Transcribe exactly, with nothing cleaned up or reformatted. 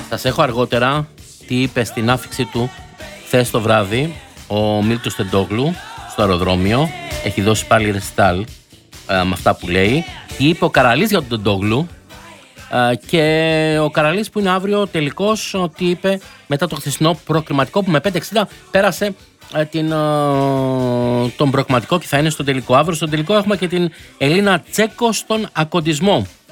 Σας έχω αργότερα τι είπε στην άφιξη του χθες το βράδυ ο Μίλτος Τεντόγλου στο αεροδρόμιο. Έχει δώσει πάλι ρεσιτάλ ε, με αυτά που λέει. Τι είπε ο Καραλής για τον Τεντόγλου ε, και ο Καραλής που είναι αύριο τελικός, ότι είπε μετά το χθεσινό προκριματικό που με πέντε εξήντα πέρασε ε, την, ε, τον προκριματικό και θα είναι στο τελικό. Αύριο στο τελικό έχουμε και την Ελίνα Τσέκο στον ακοντισμό.